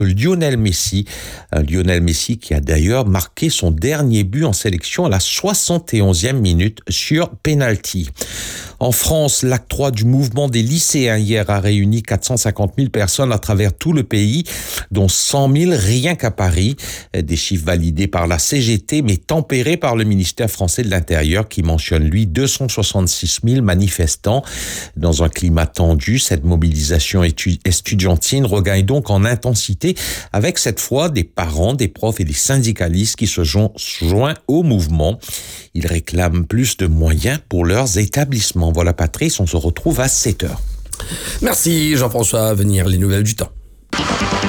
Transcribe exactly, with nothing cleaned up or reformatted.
Lionel Messi. Un Lionel Messi qui a d'ailleurs marqué son dernier but en sélection à la soixante et onzième minute sur penalty. En France, l'acte trois du mouvement des lycéens hier a réuni quatre cent cinquante mille personnes à travers tout le pays, dont cent mille rien qu'à Paris. Des chiffres validés par la C G T, mais tempérés par le ministère français de l'Intérieur qui mentionne, lui, deux cent soixante-six mille manifestants. Dans un climat tendu, cette mobilisation estudiantine regagne donc en intensité avec cette fois des parents, des profs et des syndicalistes qui se sont joints au mouvement. Ils réclament plus de moyens pour leurs établissements. Voilà Patrice, on se retrouve à sept heures. Merci Jean-François, à venir les nouvelles du temps.